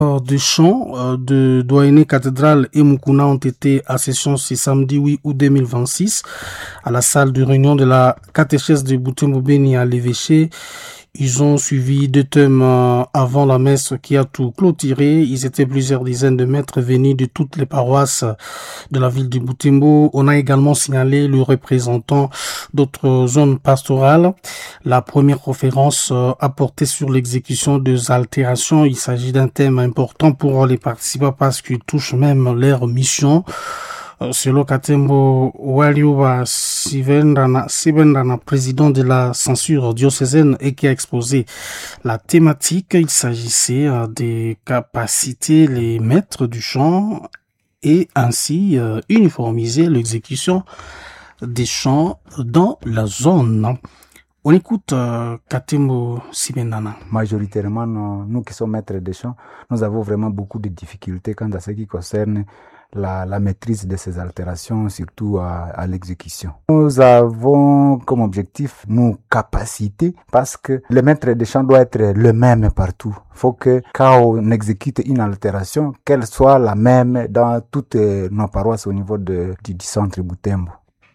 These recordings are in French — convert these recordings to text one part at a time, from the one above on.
De chants de Douainé Cathédrale et Mukuna ont été à session ce samedi 8 août 2026 à la salle de réunion de la catéchèse de Butembo Beni à l'évêché. Ils ont suivi 2 thèmes avant la messe qui a tout clôturé. Ils étaient plusieurs dizaines de maîtres venus de toutes les paroisses de la ville de Butembo. On a également signalé le représentant d'autres zones pastorales. La première conférence a porté sur l'exécution des altérations. Il s'agit d'un thème important pour les participants parce qu'il touche même leur mission. Selon Katembo Waliuba Sibendana, président de la censure diocésaine et qui a exposé la thématique, il s'agissait de capaciter les maîtres du chant et ainsi uniformiser l'exécution des chants dans la zone. On écoute Katembo Sibendana. Majoritairement, nous qui sommes maîtres des chants, nous avons vraiment beaucoup de difficultés quant à ce qui concerne la maîtrise de ces altérations, surtout à l'exécution. Nous avons comme objectif nous capaciter parce que le maître des chants doit être le même partout. Il faut que quand on exécute une altération, qu'elle soit la même dans toutes nos paroisses au niveau du centre Butembo.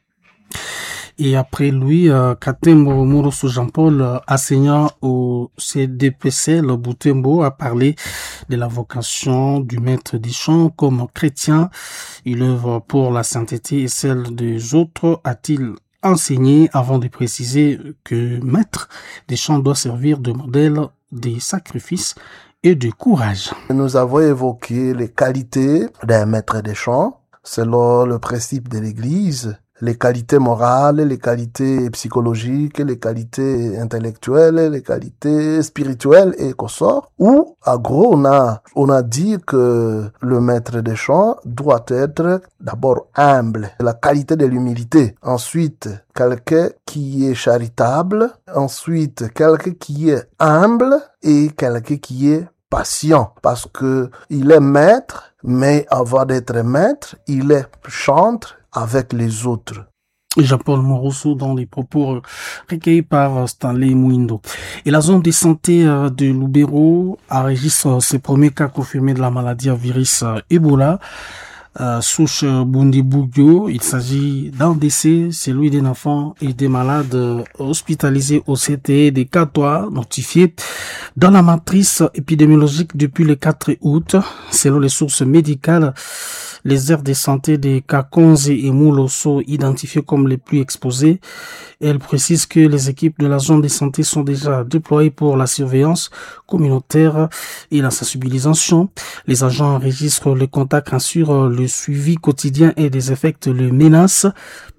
Et après lui, Katembo Moroso Jean-Paul, enseignant au CDPC, le Butembo, a parlé de la vocation du maître des chants comme chrétien. Il œuvre pour la sainteté et celle des autres, a-t-il enseigné avant de préciser que maître des chants doit servir de modèle des sacrifices et de courage. Nous avons évoqué les qualités d'un maître des chants selon le principe de l'Église. Les qualités morales, les qualités psychologiques, les qualités intellectuelles, les qualités spirituelles et consorts. Ou, à gros, on a dit que le maître des chants doit être d'abord humble, la qualité de l'humilité. Ensuite, quelqu'un qui est charitable. Ensuite, quelqu'un qui est humble et quelqu'un qui est patient. Parce que il est maître, mais avant d'être maître, il est chantre avec les autres. Jean-Paul Moroso dans les propos recueillis par Stanley Mouindo. Et la zone de santé de Lubero enregistre ses premiers cas confirmés de la maladie à virus Ebola. Souche Bundibugyo, il s'agit d'un décès, celui d'un enfant et des malades hospitalisés au CTE de Katoa, notifiés dans la matrice épidémiologique depuis le 4 août. Selon les sources médicales, les aires de santé de Kakonze et Mouloso identifiés comme les plus exposés. Elle précise que les équipes de la zone de santé sont déjà déployées pour la surveillance communautaire et la sensibilisation. Les agents enregistrent les contacts, assurent le suivi quotidien et désinfectent les ménages.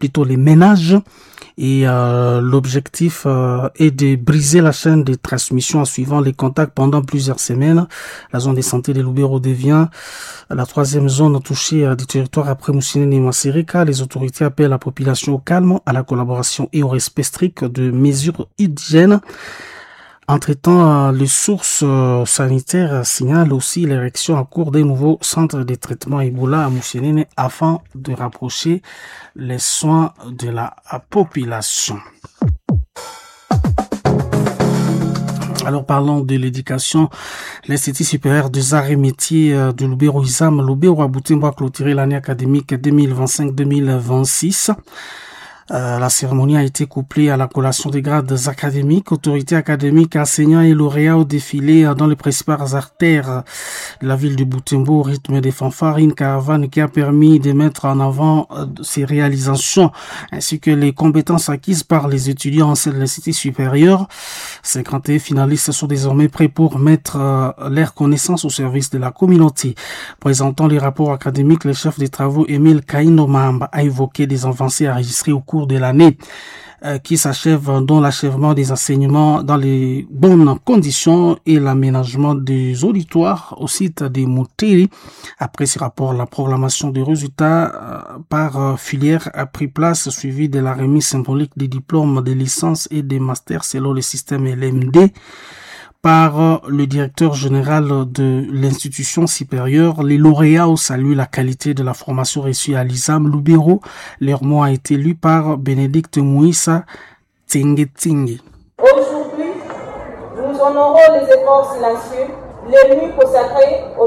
Et l'objectif est de briser la chaîne de transmission en suivant les contacts pendant plusieurs semaines. La zone de santé de Lubero devient la 3e zone touchée du territoire après Moussine et Masereka. Les autorités appellent la population au calme, à la collaboration et au respect strict de mesures hygiène. Entre-temps, les sources sanitaires signalent aussi l'érection en cours des nouveaux centres de traitement Ebola à Moussénene afin de rapprocher les soins de la population. Alors parlons de l'éducation. L'Institut supérieur des arts et métiers de Lubero Isam, Lubero à Butembo a clôturé l'année académique 2025-2026. La cérémonie a été couplée à la collation des grades académiques, autorités académiques, enseignants et lauréats au défilé dans les principales artères de la ville de Butembo au rythme des fanfares, une caravane qui a permis de mettre en avant ces réalisations ainsi que les compétences acquises par les étudiants de l'Institut supérieur. 51 finalistes sont désormais prêts pour mettre leurs connaissances au service de la communauté. Présentant les rapports académiques, le chef des travaux Émile Kaino Mamba a évoqué des avancées enregistrées au cours de l'année qui s'achève, dont l'achèvement des enseignements dans les bonnes conditions et l'aménagement des auditoires au site des Mouteri. Après ce rapport, la programmation des résultats par filière a pris place, suivi de la remise symbolique des diplômes de licence et des masters selon le système LMD. Par le directeur général de l'institution supérieure. Les lauréats saluent la qualité de la formation reçue à l'ISAM Lubero. Leur mot a été lu par Bénédicte Mouissa Tingue. Aujourd'hui, nous honorons les efforts silencieux les nuits consacrées au